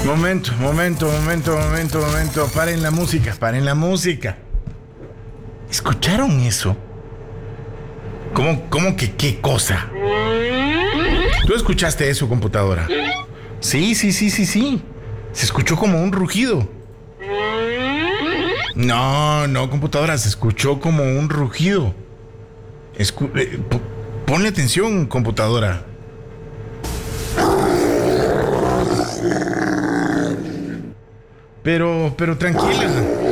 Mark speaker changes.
Speaker 1: Momento. Paren la música. ¿Escucharon eso? ¿Cómo que qué cosa? ¿Tú escuchaste eso, computadora? Sí. Se escuchó como un rugido. No, computadora, se escuchó como un rugido. Ponle atención, computadora. Pero tranquila.